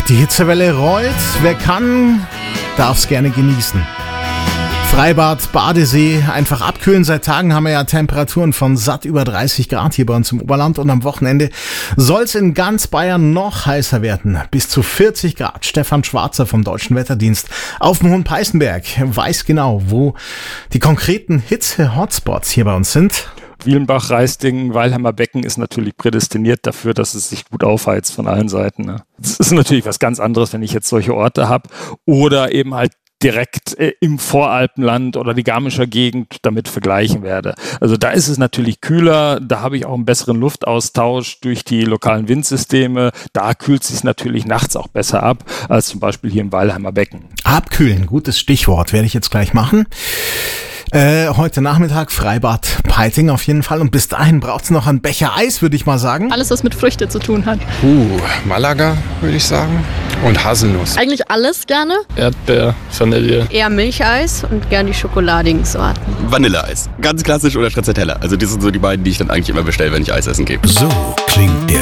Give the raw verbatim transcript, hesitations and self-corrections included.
Die Hitzewelle rollt. Wer kann, darf es gerne genießen. Freibad, Badesee, einfach abkühlen. Seit Tagen haben wir ja Temperaturen von satt über dreißig Grad hier bei uns im Oberland und am Wochenende soll es in ganz Bayern noch heißer werden. Bis zu vierzig Grad. Stefan Schwarzer vom Deutschen Wetterdienst auf dem Hohen Peißenberg weiß genau, wo die konkreten Hitze-Hotspots hier bei uns sind. Wielenbach, Reisdingen, Weilheimer Becken ist natürlich prädestiniert dafür, dass es sich gut aufheizt von allen Seiten. Ne? Das ist natürlich was ganz anderes, wenn ich jetzt solche Orte habe oder eben halt direkt äh, im Voralpenland oder die Garmischer Gegend damit vergleichen werde. Also da ist es natürlich kühler, da habe ich auch einen besseren Luftaustausch durch die lokalen Windsysteme. Da kühlt es sich natürlich nachts auch besser ab, als zum Beispiel hier im Weilheimer Becken. Abkühlen, gutes Stichwort, werde ich jetzt gleich machen. Äh, heute Nachmittag Freibad Peiting auf jeden Fall und bis dahin braucht es noch einen Becher Eis, würde ich mal sagen. Alles, was mit Früchte zu tun hat. Uh, Malaga, würde ich sagen. Und Haselnuss. Eigentlich alles gerne. Erdbeer, Vanille. Eher Milcheis und gern die schokoladigen Sorten. Vanilleeis. Ganz klassisch oder Stracciatella. Also das sind so die beiden, die ich dann eigentlich immer bestelle, wenn ich Eis essen gehe. So klingt der